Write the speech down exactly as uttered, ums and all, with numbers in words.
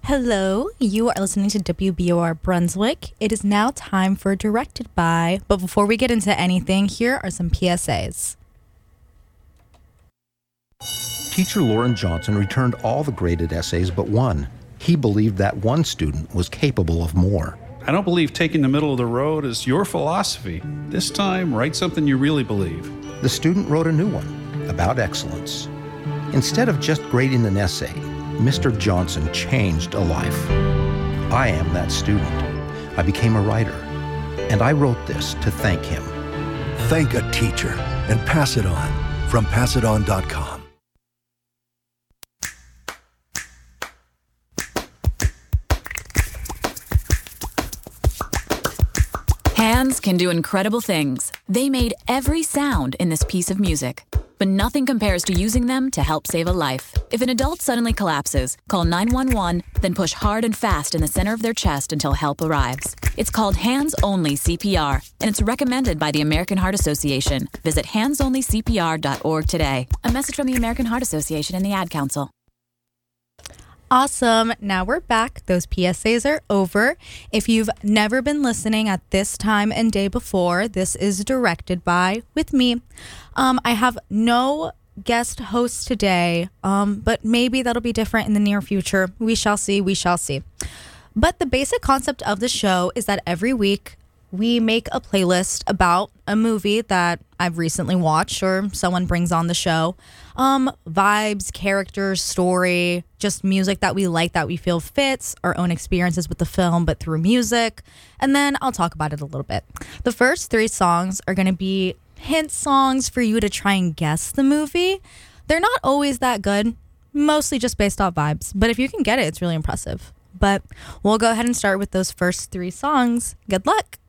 Hello, you are listening to W B O R Brunswick. It is now time for Directed By, but before we get into anything, here are some P S As. Teacher Lauren Johnson returned all the graded essays but one. He believed that one student was capable of more. I don't believe taking the middle of the road is your philosophy. This time, write something you really believe. The student wrote a new one about excellence. Instead of just grading an essay, Mister Johnson changed a life. I am that student. I became a writer, and I wrote this to thank him. Thank a teacher and pass it on from pass it on dot com. Hands can do incredible things. They made every sound in this piece of music. But nothing compares to using them to help save a life. If an adult suddenly collapses, call nine one one, then push hard and fast in the center of their chest until help arrives. It's called Hands-Only C P R, and it's recommended by the American Heart Association. Visit hands only c p r dot org today. A message from the American Heart Association and the Ad Council. Awesome. Now we're back. Those P S As are over. If you've never been listening at this time and day before, this is Directed By with me. Um, I have no guest host today, um, but maybe that'll be different in the near future. We shall see. We shall see. But the basic concept of the show is that every week we make a playlist about a movie that I've recently watched or someone brings on the show. Um, vibes, characters, story, just music that we like that we feel fits, our own experiences with the film, but through music. And then I'll talk about it a little bit. The first three songs are going to be hint songs for you to try and guess the movie. They're not always that good, mostly just based off vibes. But if you can get it, it's really impressive. But we'll go ahead and start with those first three songs. Good luck.